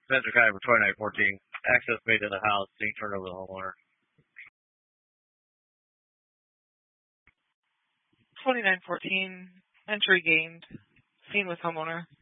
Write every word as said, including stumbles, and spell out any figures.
Spencer County for twenty-nine fourteen. Access made to the house being turned over to the homeowner. twenty-nine fourteen. Entry gained. Seen with homeowner.